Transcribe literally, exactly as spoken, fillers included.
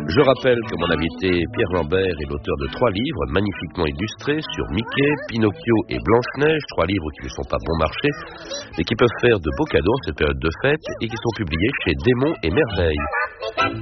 Je rappelle que mon invité Pierre Lambert est l'auteur de trois livres magnifiquement illustrés sur Mickey, Pinocchio et Blanche-Neige, trois livres qui ne sont pas bon marché, mais qui peuvent faire de beaux cadeaux en cette période de fête et qui sont publiés chez Démon et Merveille.